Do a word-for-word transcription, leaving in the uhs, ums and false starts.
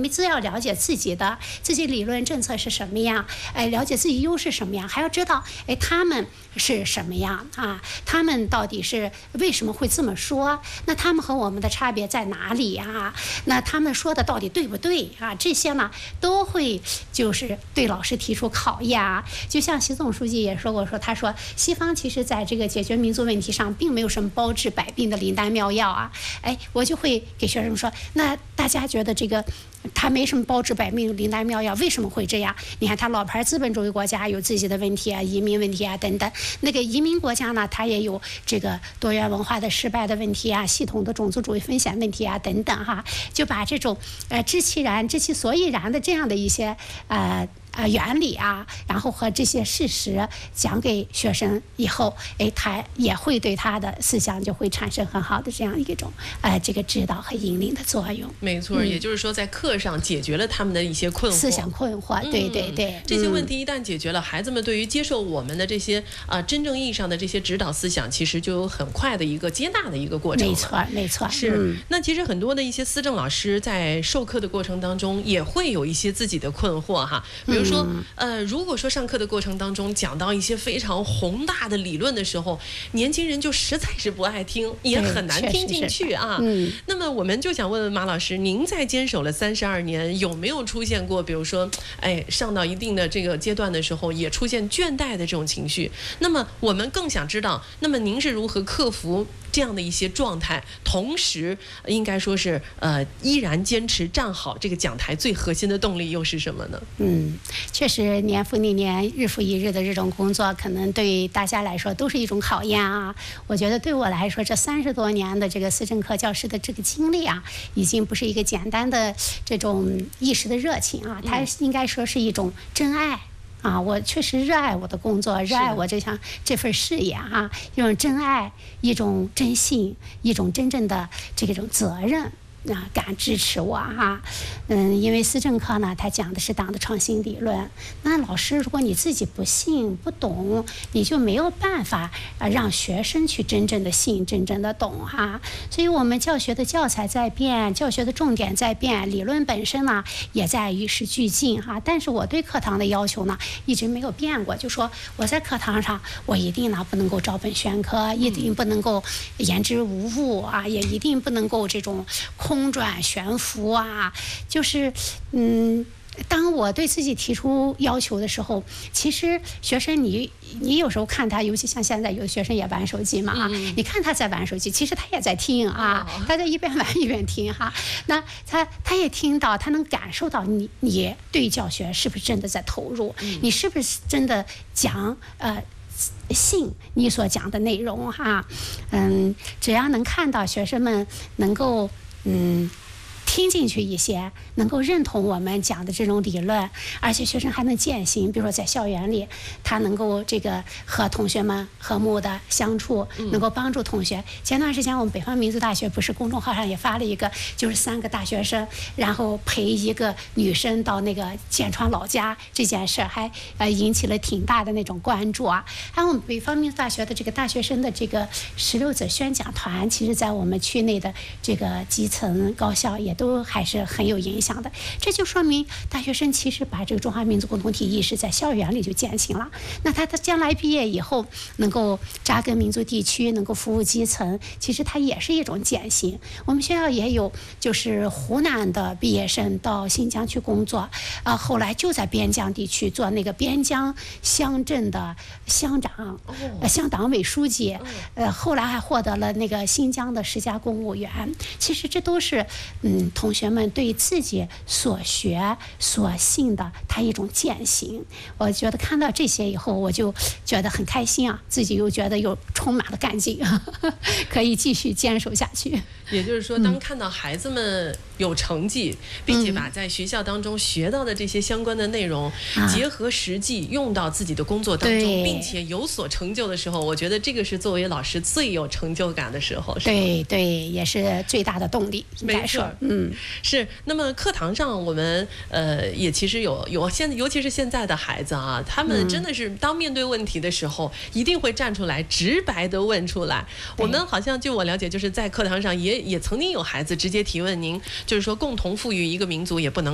们既要了解自己的自己理论政策是什么样，哎，了解自己优势什么样，还要知道哎他们是什么样啊？他们到底是为什么会这么说？那他们和我们的差别在哪里啊？那他们说的到底对不对啊？这些呢都会就是对老师提出考验啊。就像习总书记也说过，说他说西方其实在这个解决民族问题上并没有什么包治百病的灵丹妙药啊。哎，我就会给学生说，那大家觉得这个他没什么包治百病灵丹妙药，为什么会这样？你看他老牌资本主义国家有自己的问题啊，移民问题啊等等，那个移民国家呢，它也有这个多元文化的失败的问题啊，系统的种族主义风险问题啊等等哈，就把这种呃知其然知其所以然的这样的一些呃呃原理啊，然后和这些事实讲给学生以后，哎，他也会对他的思想就会产生很好的这样一种呃这个指导和引领的作用。 没错，嗯、也就是说在课上解决了他们的一些困惑， 思想困惑，对对对， 嗯、这些问题一旦解决了，孩子们对于接受我们的这些啊、呃、真正意义上的这些指导思想，其实就有很快的一个接纳的一个过程。 没错，没错， 是。嗯、那其实很多的一些思政老师在授课的过程当中，也会有一些自己的困惑哈，比如说，嗯、呃，如果说上课的过程当中讲到一些非常宏大的理论的时候，年轻人就实在是不爱听，也很难听进去啊。嗯。那么我们就想问问马老师，您在坚守了三十二年，有没有出现过，比如说，哎，上到一定的这个阶段的时候，也出现倦怠的这种情绪？那么我们更想知道，那么您是如何克服这样的一些状态，同时应该说是呃依然坚持站好这个讲台最核心的动力又是什么呢？ 嗯，确实年复一年、日复一日的这种工作，可能对大家来说都是一种考验啊。我觉得对我来说，这三十多年的这个思政课教师的这个经历啊，已经不是一个简单的这种一时的热情啊，它应该说是一种真爱。啊，我确实热爱我的工作，热爱我这项这份事业啊，一种真爱，一种真信，一种真正的这种责任。啊，敢支持我哈，嗯，因为思政课呢，它讲的是党的创新理论。那老师，如果你自己不信、不懂，你就没有办法啊让学生去真正的信、真正的懂哈。所以我们教学的教材在变，教学的重点在变，理论本身呢也在与时俱进哈。但是我对课堂的要求呢一直没有变过，就说我在课堂上，我一定呢不能够照本宣科，一定不能够言之无物啊，也一定不能够这种空转悬浮啊，就是嗯，当我对自己提出要求的时候，其实学生你你有时候看他，尤其像现在有的学生也玩手机嘛啊，嗯、你看他在玩手机，其实他也在听啊，哦、他在一边玩一边听哈。那他他也听到，他能感受到你你对教学是不是真的在投入，嗯、你是不是真的讲呃。信你所讲的内容哈，嗯，只要能看到学生们能够嗯听进去一些，能够认同我们讲的这种理论，而且学生还能践行，比如说在校园里，他能够这个和同学们和睦的相处，能够帮助同学。前段时间我们北方民族大学不是公众号上也发了一个，就是三个大学生，然后陪一个女生到那个剑川老家这件事，还呃引起了挺大的那种关注啊。还有我们北方民族大学的这个大学生的这个十六则宣讲团，其实在我们区内的这个基层高校也都还是很有影响的。这就说明大学生其实把这个中华民族共同体意识在校园里就践行了。那他他将来毕业以后能够扎根民族地区，能够服务基层，其实它也是一种践行。我们学校也有就是湖南的毕业生到新疆去工作，啊，后来就在边疆地区做那个边疆乡镇的乡长、呃、乡党委书记，呃，后来还获得了那个新疆的十佳公务员。其实这都是嗯同学们对自己所学所信的他一种践行。我觉得看到这些以后，我就觉得很开心啊，自己又觉得又充满了干劲，可以继续坚守下去。 也就是说，当看到孩子们有成绩，嗯、并且把在学校当中学到的这些相关的内容、嗯、结合实际用到自己的工作当中，并且有所成就的时候，我觉得这个是作为老师最有成就感的时候。 对对，也是最大的动力。 没错，嗯，是。那么课堂上我们呃也其实有有现在，尤其是现在的孩子啊，他们真的是当面对问题的时候，嗯、一定会站出来，直白的问出来。我们好像据我了解，就是在课堂上也也曾经有孩子直接提问您，就是说共同富裕一个民族也不能